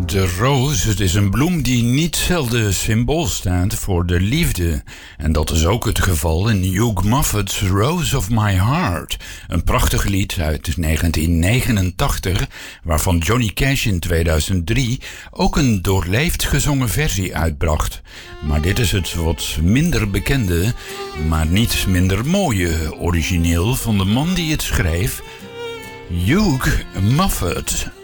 De roos, het is een bloem die niet zelden symbool staat voor de liefde. En dat is ook het geval in Hugh Moffat's Rose of My Heart. Een prachtig lied uit 1989, waarvan Johnny Cash in 2003 ook een doorleefd gezongen versie uitbracht. Maar dit is het wat minder bekende, maar niet minder mooie origineel van de man die het schreef, Hugh Moffat.